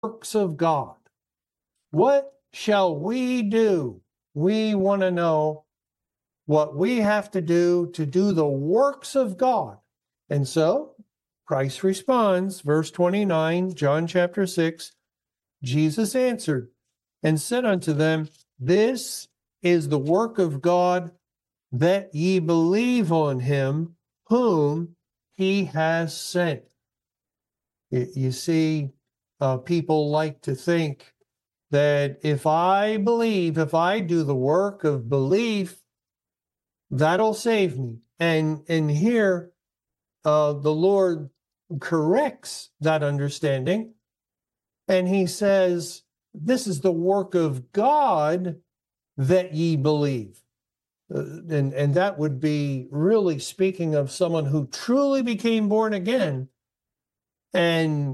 works of God. What shall we do? We want to know what we have to do the works of God. And so Christ responds, verse 29, John chapter 6, Jesus answered and said unto them, this is the work of God, that ye believe on him whom he has sent. You see, people like to think that if I believe, if I do the work of belief, that'll save me. And here, the Lord corrects that understanding. And he says, this is the work of God that ye believe. And that would be really speaking of someone who truly became born again, and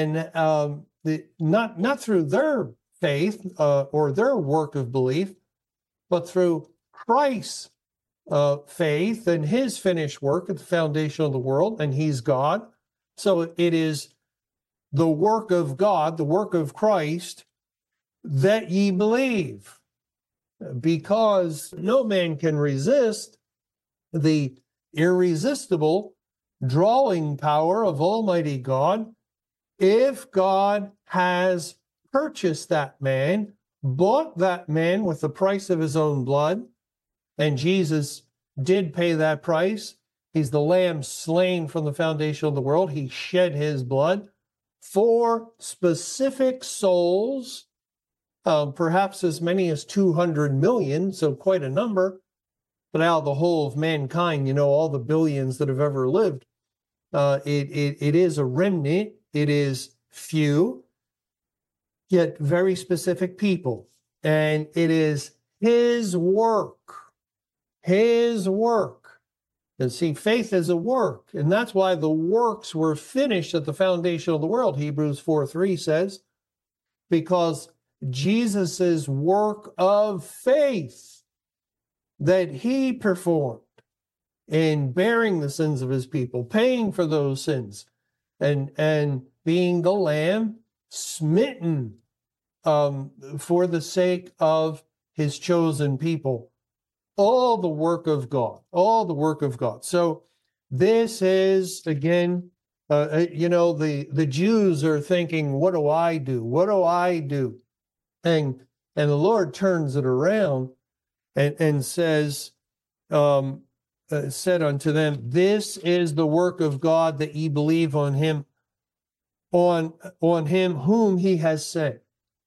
not through their faith or their work of belief, but through Christ's faith and his finished work at the foundation of the world, and he's God. So it is the work of God, the work of Christ, that ye believe, because no man can resist the irresistible drawing power of Almighty God if God has purchased that man, bought that man with the price of his own blood, and Jesus did pay that price. He's the lamb slain from the foundation of the world. He shed his blood for specific souls, perhaps as many as 200 million, so quite a number. But out of the whole of mankind, all the billions that have ever lived, it is a remnant. It is few, yet very specific people. And it is his work. His work. And see, faith is a work. And that's why the works were finished at the foundation of the world, Hebrews 4:3 says, because Jesus's work of faith that he performed in bearing the sins of his people, paying for those sins, and being the lamb smitten for the sake of his chosen people. All the work of God, all the work of God. So this is, again, the Jews are thinking, what do I do? What do I do? And the Lord turns it around and says, said unto them, this is the work of God, that ye believe on him, on him whom he has sent.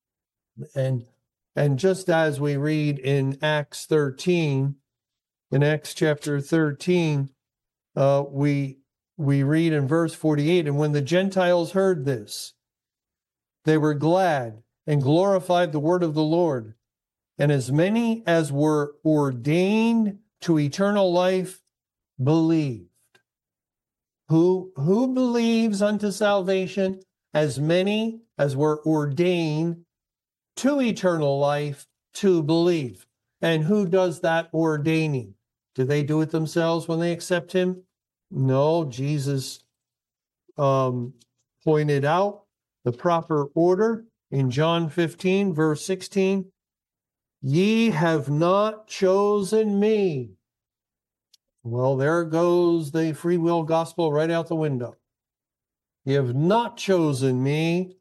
And just as we read in Acts 13, in Acts chapter 13, we read in verse 48, and when the Gentiles heard this, they were glad and glorified the word of the Lord. And as many as were ordained to eternal life believed. Who believes unto salvation? As many as were ordained to eternal life to believe. And who does that ordaining? Do they do it themselves when they accept him? No, Jesus pointed out the proper order in John 15, verse 16. Ye have not chosen me. Well, there goes the free will gospel right out the window. You have not chosen me,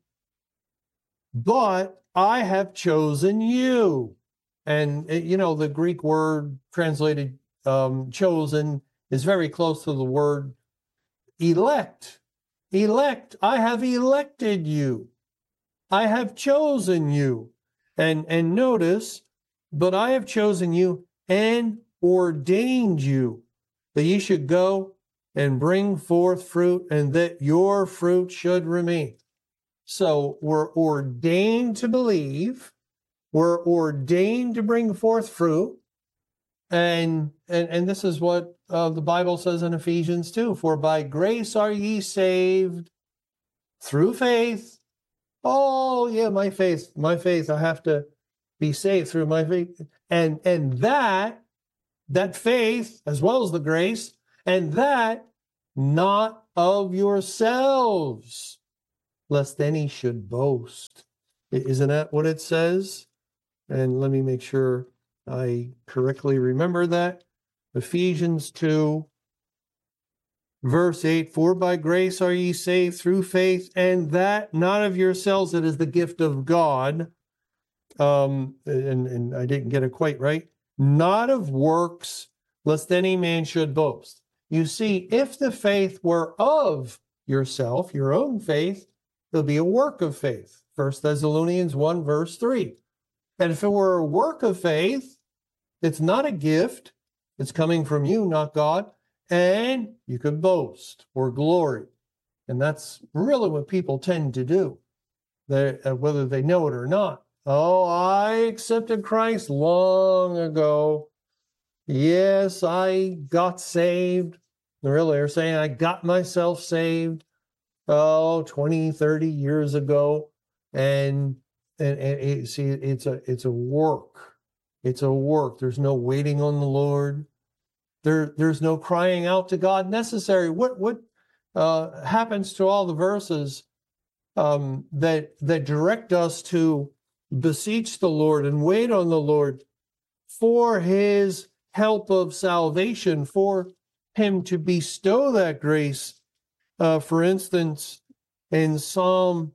but I have chosen you. And, the Greek word translated chosen is very close to the word elect. Elect. I have elected you. I have chosen you. And notice, but I have chosen you and ordained you, that ye should go and bring forth fruit, and that your fruit should remain. So we're ordained to believe, we're ordained to bring forth fruit, and this is what the Bible says in Ephesians 2, for by grace are ye saved through faith. Oh yeah, my faith, I have to be saved through my faith. And that faith, as well as the grace, and that not of yourselves. lest any should boast. Isn't that what it says? And let me make sure I correctly remember that. Ephesians 2, verse 8, for by grace are ye saved through faith, and that not of yourselves, it is the gift of God. And I didn't get it quite right. Not of works, lest any man should boast. You see, if the faith were of yourself, your own faith, there'll be a work of faith. 1 Thessalonians 1, verse 3. And if it were a work of faith, it's not a gift. It's coming from you, not God. And you could boast or glory. And that's really what people tend to do, whether they know it or not. Oh, I accepted Christ long ago. Yes, I got saved. Really, they're saying I got myself saved, 20, 30 years ago. And see, it's a work. It's a work. There's no waiting on the Lord. There's no crying out to God necessary. What happens to all the verses that direct us to beseech the Lord and wait on the Lord for his help of salvation, for him to bestow that grace? For instance, in Psalm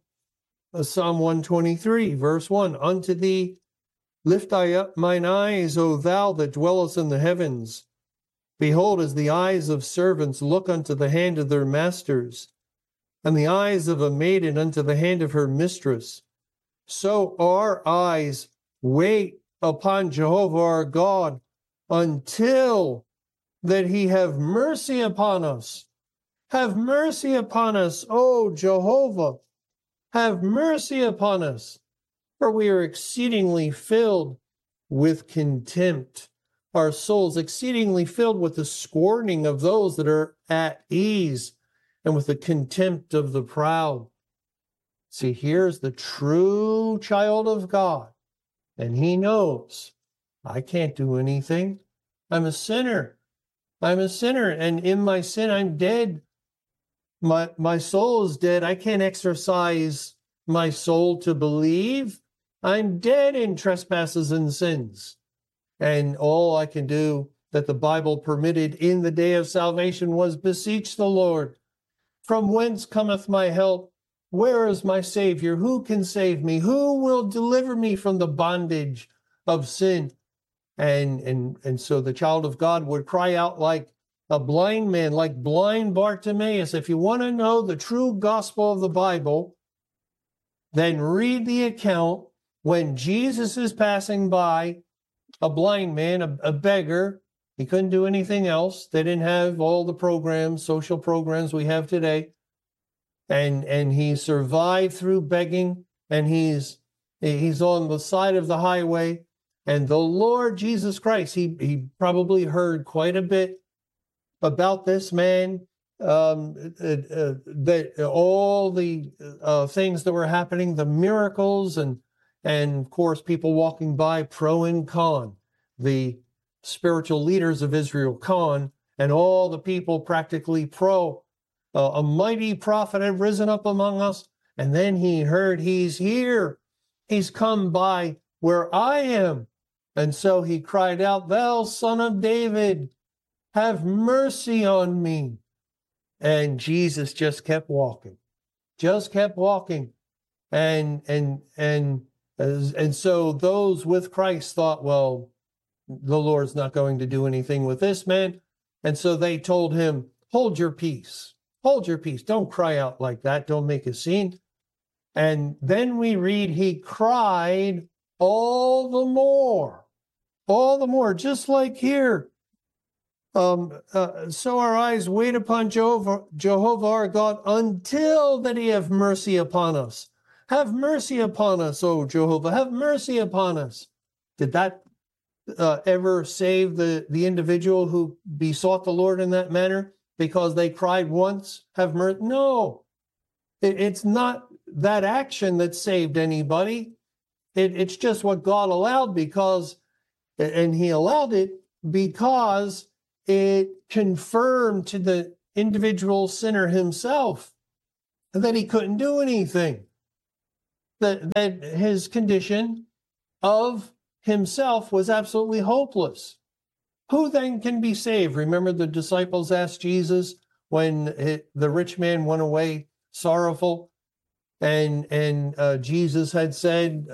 123, verse 1, unto thee lift I up mine eyes, O thou that dwellest in the heavens. Behold, as the eyes of servants look unto the hand of their masters, and the eyes of a maiden unto the hand of her mistress, so our eyes wait upon Jehovah our God until that he have mercy upon us. Have mercy upon us, O Jehovah. Have mercy upon us, for we are exceedingly filled with contempt. Our souls exceedingly filled with the scorning of those that are at ease and with the contempt of the proud. See, here's the true child of God, and he knows, I can't do anything. I'm a sinner. I'm a sinner, and in my sin, I'm dead. My soul is dead. I can't exercise my soul to believe. I'm dead in trespasses and sins. And all I can do that the Bible permitted in the day of salvation was beseech the Lord. From whence cometh my help? Where is my Savior? Who can save me? Who will deliver me from the bondage of sin? And so the child of God would cry out like a blind man, like blind Bartimaeus. If you want to know the true gospel of the Bible, then read the account when Jesus is passing by a blind man, a beggar. He couldn't do anything else. They didn't have all the programs, social programs we have today. And he survived through begging, and he's on the side of the highway. And the Lord Jesus Christ, he probably heard quite a bit about this man, that all the things that were happening, the miracles, and of course people walking by pro and con, the spiritual leaders of Israel con, and all the people practically pro. A mighty prophet had risen up among us, and then he heard, he's here. He's come by where I am. And so he cried out, thou son of David, have mercy on me. And Jesus just kept walking, And so those with Christ thought, well, the Lord's not going to do anything with this man. And so they told him, hold your peace. Hold your peace. Don't cry out like that. Don't make a scene. And then we read, he cried all the more, just like here. So our eyes wait upon Jehovah our God until that he have mercy upon us. Have mercy upon us, O Jehovah. Have mercy upon us. Did that ever save the individual who besought the Lord in that manner because they cried once, have mercy? No, it's not that action that saved anybody. It's just what God allowed and he allowed it because it confirmed to the individual sinner himself that he couldn't do anything, that his condition of himself was absolutely hopeless. Who then can be saved? Remember, the disciples asked Jesus when the rich man went away sorrowful, and Jesus had said,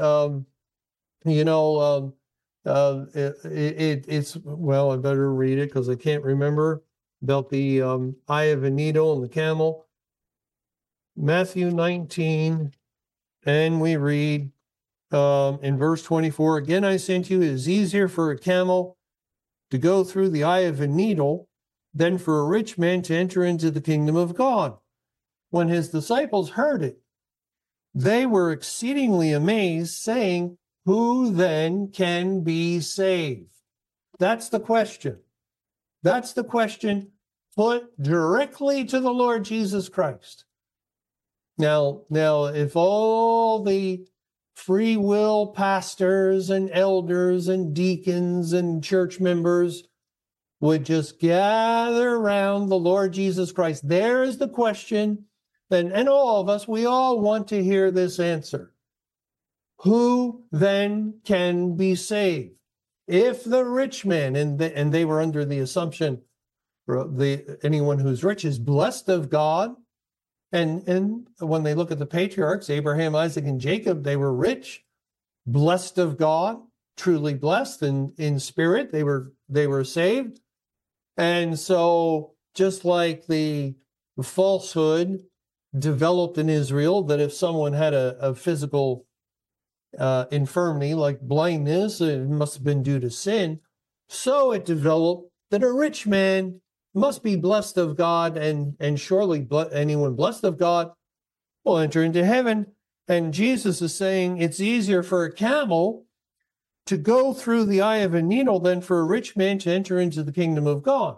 it's, well, I better read it because I can't remember, about the eye of a needle and the camel. Matthew 19, and we read in verse 24, again I say to you, it is easier for a camel to go through the eye of a needle than for a rich man to enter into the kingdom of God. When his disciples heard it, they were exceedingly amazed, saying, who then can be saved? That's the question. That's the question put directly to the Lord Jesus Christ. Now, if all the free will pastors and elders and deacons and church members would just gather around the Lord Jesus Christ, there is the question, and all of us, we all want to hear this answer. Who then can be saved? If the rich man, and they were under the assumption, anyone who's rich is blessed of God, and when they look at the patriarchs, Abraham, Isaac, and Jacob, they were rich, blessed of God, truly blessed, and in spirit they were saved. And so, just like the falsehood developed in Israel, that if someone had a physical infirmity like blindness, it must have been due to sin, so it developed that a rich man must be blessed of God, and surely anyone blessed of God will enter into heaven. And Jesus is saying it's easier for a camel to go through the eye of a needle than for a rich man to enter into the kingdom of God.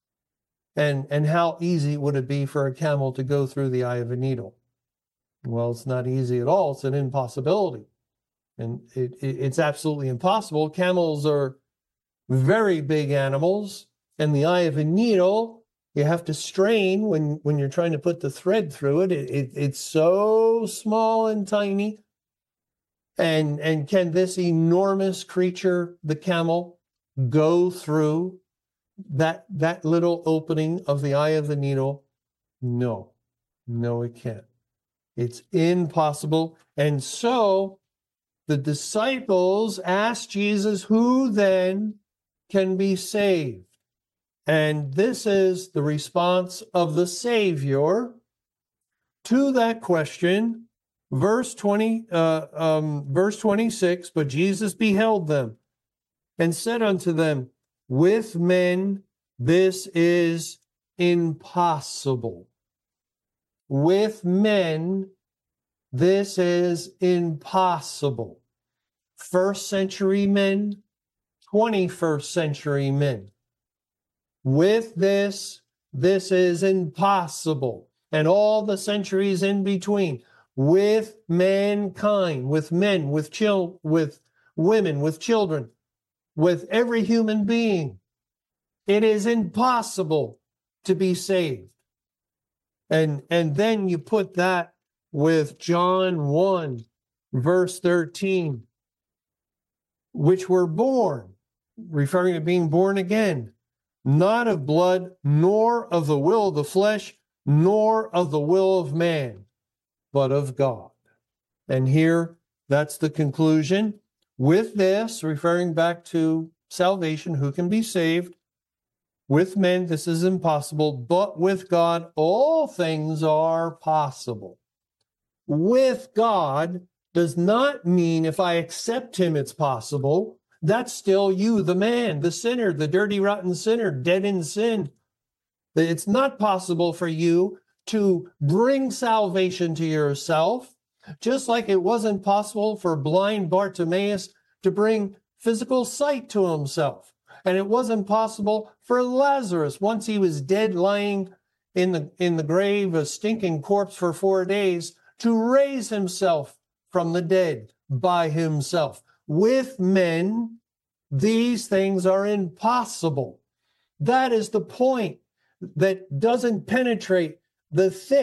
And how easy would it be for a camel to go through the eye of a needle? Well, it's not easy at all. It's an impossibility. And it's absolutely impossible. Camels are very big animals, and the eye of a needle, you have to strain when you're trying to put the thread through it. It's so small and tiny. And can this enormous creature, the camel, go through that little opening of the eye of the needle? No, it can't. It's impossible. And so the disciples asked Jesus, who then can be saved? And this is the response of the Savior to that question. Verse 26, but Jesus beheld them and said unto them, with men this is impossible. With men this is impossible. First century men, 21st century men. With this is impossible. And all the centuries in between, with mankind, with men, with women, with children, with every human being, it is impossible to be saved. And then you put that with John 1, verse 13, which were born, referring to being born again, not of blood, nor of the will of the flesh, nor of the will of man, but of God. And here, that's the conclusion. With this, referring back to salvation, who can be saved? With men, this is impossible, but with God, all things are possible. With God does not mean if I accept him, it's possible. That's still you, the man, the sinner, the dirty, rotten sinner, dead in sin. It's not possible for you to bring salvation to yourself, just like it wasn't possible for blind Bartimaeus to bring physical sight to himself. And it wasn't possible for Lazarus, once he was dead, lying in the grave, a stinking corpse for 4 days, to raise himself from the dead by himself. With men, these things are impossible. That is the point that doesn't penetrate the thick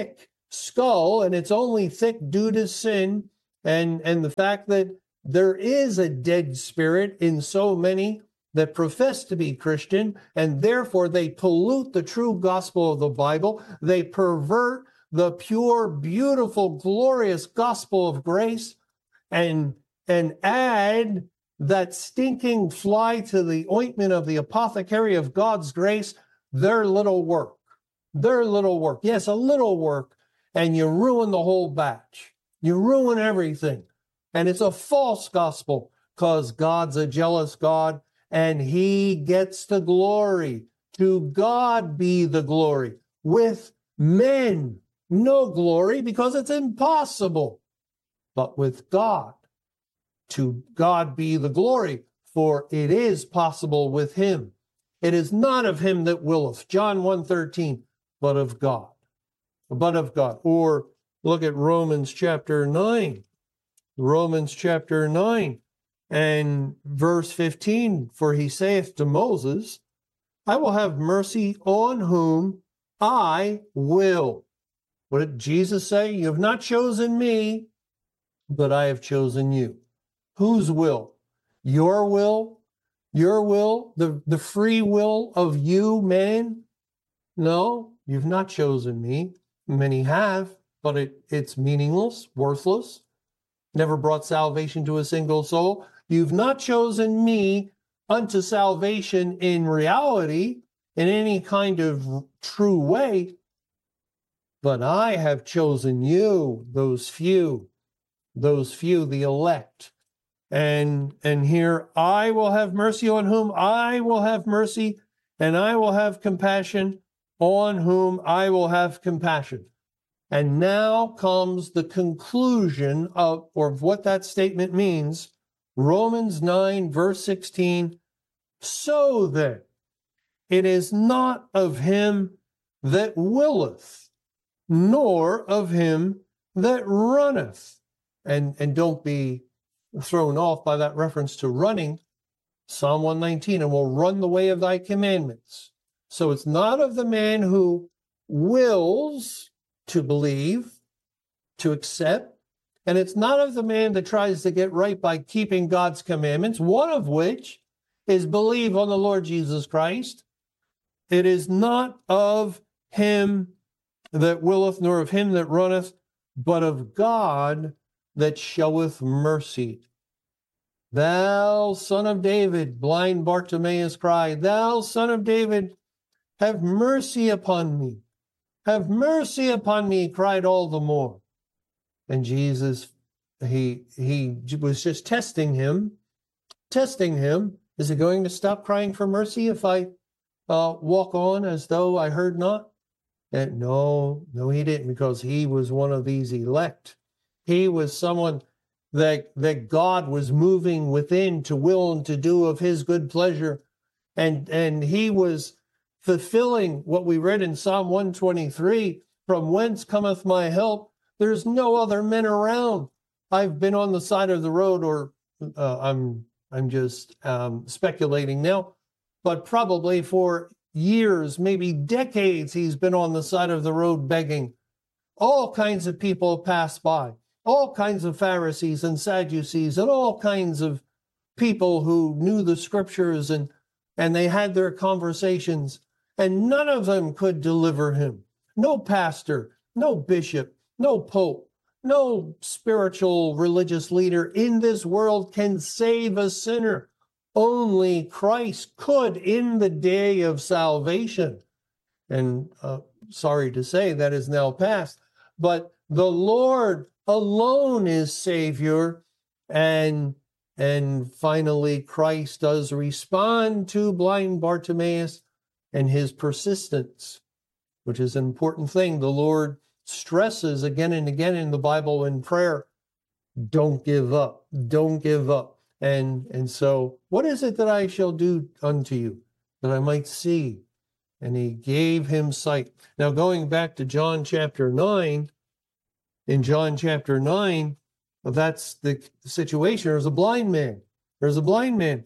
skull, and it's only thick due to sin and the fact that there is a dead spirit in so many that profess to be Christian, and therefore they pollute the true gospel of the Bible. They pervert the pure, beautiful, glorious gospel of grace and add that stinking fly to the ointment of the apothecary of God's grace, their little work. Their little work. Yes, a little work, and you ruin the whole batch. You ruin everything. And it's a false gospel because God's a jealous God and he gets the glory. To God be the glory. With men, no glory because it's impossible. But with God, to God be the glory, for it is possible with him. It is not of him that willeth, John 1:13, but of God. But of God. Or look at Romans chapter 9. Romans chapter 9 and verse 15. For he saith to Moses, I will have mercy on whom I will. What did Jesus say? You have not chosen me, but I have chosen you. Whose will? Your will? Your will? The free will of you, man? No, you've not chosen me. Many have, but it's meaningless, worthless, never brought salvation to a single soul. You've not chosen me unto salvation in reality, in any kind of true way, but I have chosen you, those few, the elect. And here, I will have mercy on whom I will have mercy, and I will have compassion on whom I will have compassion. And now comes the conclusion of what that statement means. Romans 9, verse 16. So then, it is not of him that willeth, nor of him that runneth. And don't be thrown off by that reference to running. Psalm 119, and will run the way of thy commandments. So it's not of the man who wills to believe, to accept, and it's not of the man that tries to get right by keeping God's commandments, one of which is believe on the Lord Jesus Christ. It is not of him that willeth, nor of him that runneth, but of God that showeth mercy. Thou son of David, blind Bartimaeus cried, Thou son of David, have mercy upon me. Have mercy upon me, cried all the more. And Jesus, he was just testing him. Is he going to stop crying for mercy if I walk on as though I heard not? And no, he didn't, because he was one of these elect. He was someone that God was moving within to will and to do of his good pleasure. And he was fulfilling what we read in Psalm 123, from whence cometh my help? There's no other men around. I've been on the side of the road, or I'm just speculating now, but probably for years, maybe decades, he's been on the side of the road begging. All kinds of people pass by, all kinds of Pharisees and Sadducees, and all kinds of people who knew the scriptures, and they had their conversations, and none of them could deliver him. No pastor, no bishop, no pope, no spiritual religious leader in this world can save a sinner. Only Christ could in the day of salvation. And sorry to say, that is now past. But the Lord alone is Savior. And finally, Christ does respond to blind Bartimaeus and his persistence, which is an important thing. The Lord stresses again and again in the Bible in prayer, don't give up, don't give up. And so, what is it that I shall do unto you, that I might see? And he gave him sight. Now, going back to John chapter 9, in John chapter 9, that's the situation. There's a blind man. There's a blind man.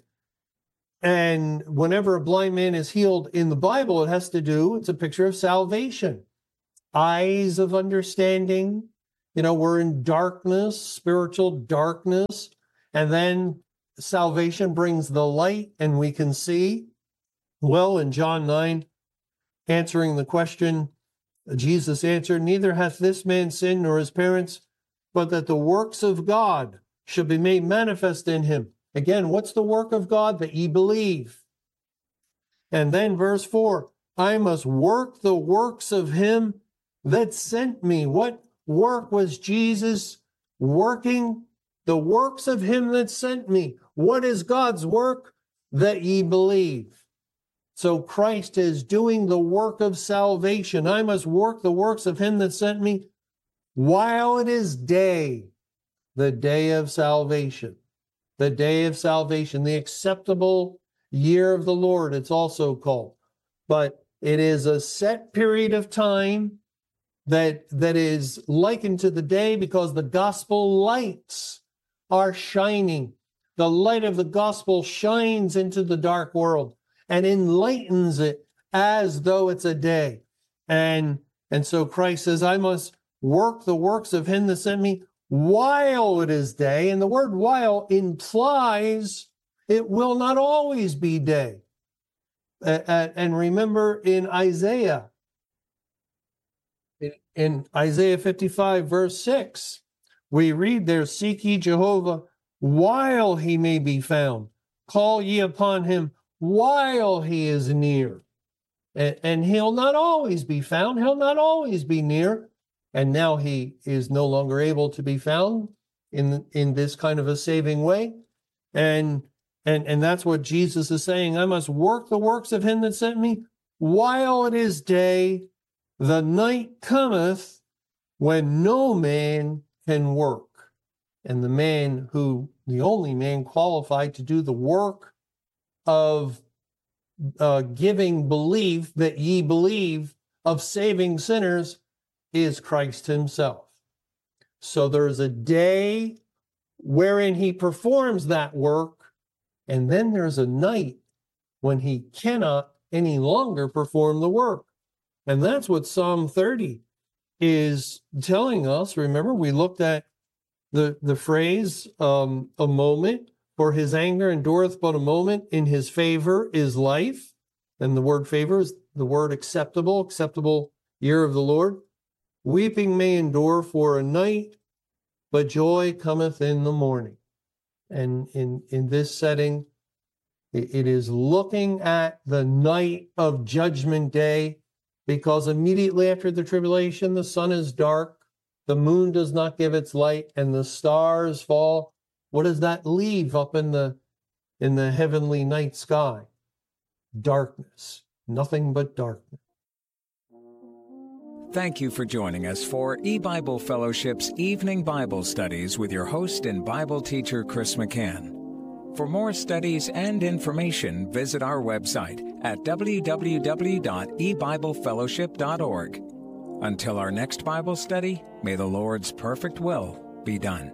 And whenever a blind man is healed in the Bible, it's a picture of salvation. eyes of understanding. We're in darkness, spiritual darkness, and then salvation brings the light and we can see. Well, in John 9, answering the question, Jesus answered, "Neither hath this man sinned nor his parents, but that the works of God should be made manifest in him." Again, what's the work of God? That ye believe. And then verse 4, "I must work the works of him that sent me." What work was Jesus working? The works of him that sent me. What is God's work? That ye believe. So Christ is doing the work of salvation. I must work the works of him that sent me while it is day, the day of salvation. The day of salvation, the acceptable year of the Lord, it's also called. But it is a set period of time that is likened to the day because the gospel lights are shining. The light of the gospel shines into the dark world and enlightens it as though it's a day. And so Christ says, I must work the works of him that sent me while it is day. And the word while implies it will not always be day. And remember in Isaiah 55, verse 6, we read there, "Seek ye Jehovah while he may be found. Call ye upon him while he is near." And he'll not always be found. He'll not always be near. And now he is no longer able to be found in this kind of a saving way. And that's what Jesus is saying. I must work the works of him that sent me while it is day. The night cometh when no man can work. And the only man qualified to do the work of giving belief, that ye believe, of saving sinners, is Christ himself. So there's a day wherein he performs that work, and then there's a night when he cannot any longer perform the work. And that's what Psalm 30 is telling us. Remember, we looked at the phrase, a moment, for his anger endureth but a moment, in his favor is life. And the word favor is the word acceptable year of the Lord. Weeping may endure for a night, but joy cometh in the morning. And in this setting, it is looking at the night of Judgment Day, because immediately after the tribulation, the sun is dark, the moon does not give its light, and the stars fall. What does that leave up in the heavenly night sky? Darkness. Nothing but darkness. Thank you for joining us for E-Bible Fellowship's Evening Bible Studies with your host and Bible teacher, Chris McCann. For more studies and information, visit our website at www.ebiblefellowship.org. Until our next Bible study, may the Lord's perfect will be done.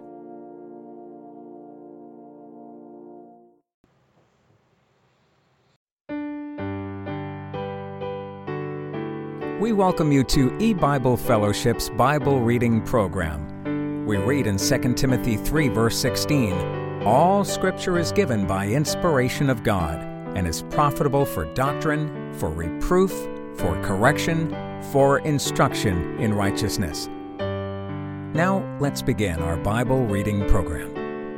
We welcome you to E-Bible Fellowship's Bible Reading Program. We read in 2 Timothy 3, verse 16, "All Scripture is given by inspiration of God, and is profitable for doctrine, for reproof, for correction, for instruction in righteousness." Now, let's begin our Bible reading program.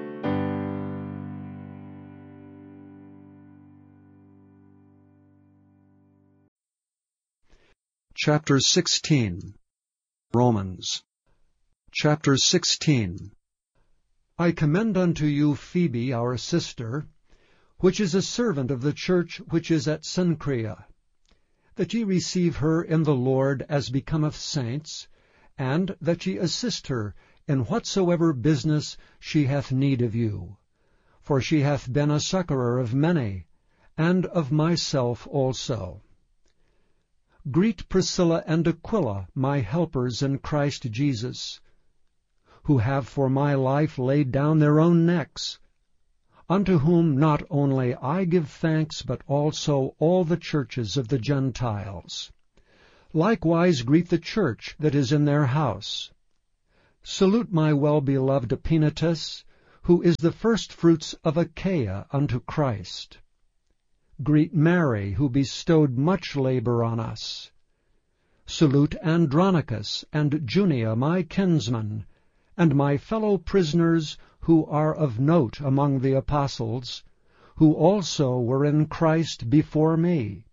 Chapter 16. Romans. Chapter 16. I commend unto you Phoebe, our sister, which is a servant of the church which is at Cenchrea, that ye receive her in the Lord as becometh saints, and that ye assist her in whatsoever business she hath need of you. For she hath been a succourer of many, and of myself also. Greet Priscilla and Aquila, my helpers in Christ Jesus, who have for my life laid down their own necks, unto whom not only I give thanks, but also all the churches of the Gentiles. Likewise greet the church that is in their house. Salute my well-beloved Epaenetus, who is the firstfruits of Achaia unto Christ. Greet Mary, who bestowed much labor on us. Salute Andronicus and Junia, my kinsmen, and my fellow prisoners who are of note among the apostles, who also were in Christ before me.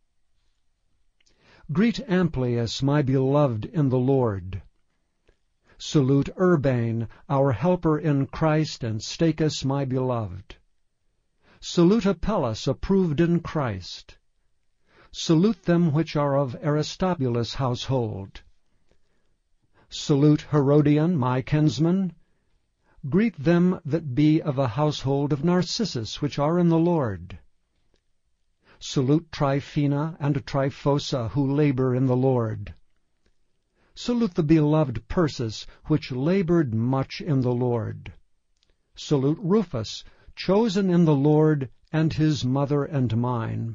Greet Amplias, my beloved in the Lord. Salute Urbane, our helper in Christ, and Stachys, my beloved. Salute Apelles, approved in Christ. Salute them which are of Aristobulus' household. Salute Herodion, my kinsman. Greet them that be of a household of Narcissus, which are in the Lord. Salute Tryphena and Tryphosa, who labor in the Lord. Salute the beloved Persis, which labored much in the Lord. Salute Rufus, chosen in the Lord, and his mother and mine.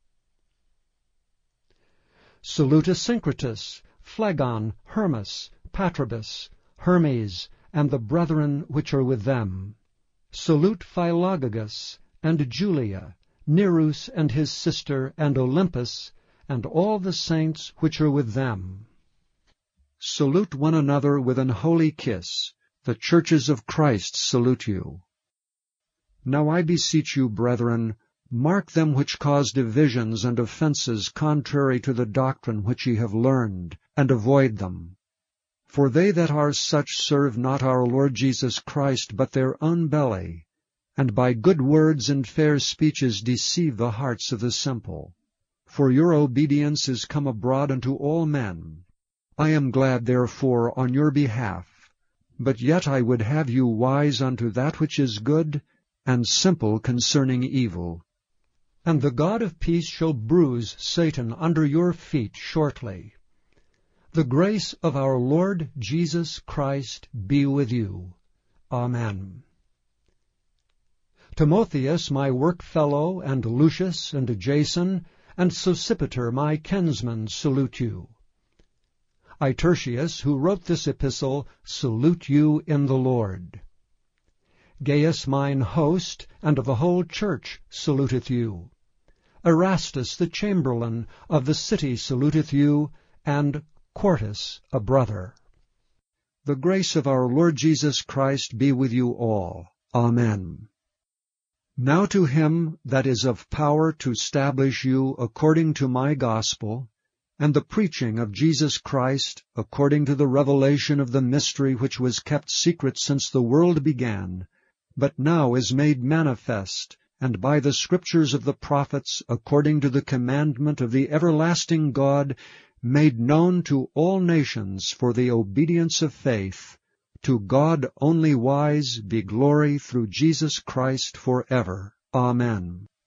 Salute Asyncritus, Phlegon, Hermas, Patrobas, Hermes, and the brethren which are with them. Salute Philologus, and Julia, Nerus and his sister, and Olympus, and all the saints which are with them. Salute one another with an holy kiss. The churches of Christ salute you. Now I beseech you, brethren, mark them which cause divisions and offenses contrary to the doctrine which ye have learned, and avoid them. For they that are such serve not our Lord Jesus Christ, but their own belly, and by good words and fair speeches deceive the hearts of the simple. For your obedience is come abroad unto all men. I am glad therefore on your behalf. But yet I would have you wise unto that which is good, and simple concerning evil. And the God of peace shall bruise Satan under your feet shortly. The grace of our Lord Jesus Christ be with you. Amen. Timotheus, my workfellow, and Lucius, and Jason, and Sosipater, my kinsmen, salute you. I, Tertius, who wrote this epistle, salute you in the Lord. Gaius, mine host, and of the whole church, saluteth you. Erastus, the chamberlain of the city, saluteth you, and Quartus, a brother. The grace of our Lord Jesus Christ be with you all. Amen. Now to him that is of power to establish you according to my gospel, and the preaching of Jesus Christ, according to the revelation of the mystery which was kept secret since the world began, but now is made manifest, and by the scriptures of the prophets, according to the commandment of the everlasting God, made known to all nations for the obedience of faith, to God only wise be glory through Jesus Christ forever. Amen.